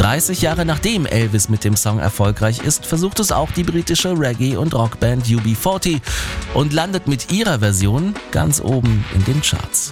30 Jahre nachdem Elvis mit dem Song erfolgreich ist, versucht es auch die britische Reggae- und Rockband UB40 und landet mit ihrer Version ganz oben in den Charts.